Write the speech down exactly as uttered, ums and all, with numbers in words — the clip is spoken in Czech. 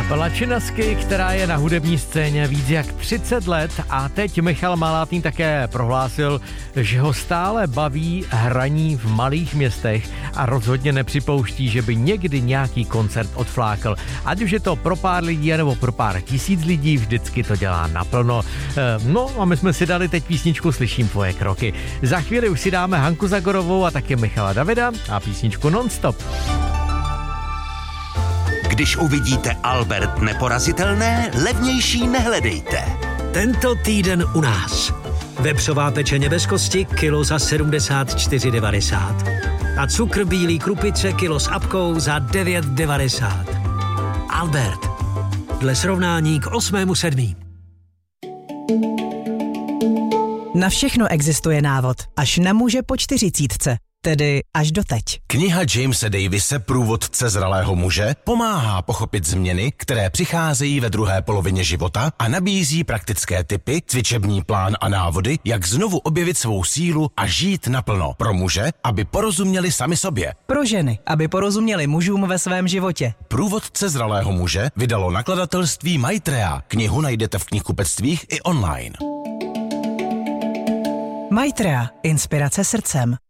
Lačinasky, která je na hudební scéně víc jak třicet let a teď Michal Malátný také prohlásil, že ho stále baví hraní v malých městech a rozhodně nepřipouští, že by někdy nějaký koncert odflákl. Ať už je to pro pár lidí nebo pro pár tisíc lidí, vždycky to dělá naplno. No a my jsme si dali teď písničku Slyším tvoje kroky. Za chvíli už si dáme Hanku Zagorovou a taky Michala Davida a písničku Non-stop. Když uvidíte Albert neporazitelné, levnější nehledejte. Tento týden u nás. Vepřová pečeně bez kosti kilo za sedmdesát čtyři devadesát. A cukr bílý krupice kilo s apkou za devět devadesát. Albert. Dle srovnání k osmému sedmý. Na všechno existuje návod, až na muže po čtyřicítce. Tedy až doteď. Kniha Jamese Davise Průvodce zralého muže pomáhá pochopit změny, které přicházejí ve druhé polovině života a nabízí praktické tipy, cvičební plán a návody, jak znovu objevit svou sílu a žít naplno. Pro muže, aby porozuměli sami sobě. Pro ženy, aby porozuměli mužům ve svém životě. Průvodce zralého muže vydalo nakladatelství Maitreya. Knihu najdete v knihkupectvích i online. Maitreya. Inspirace srdcem.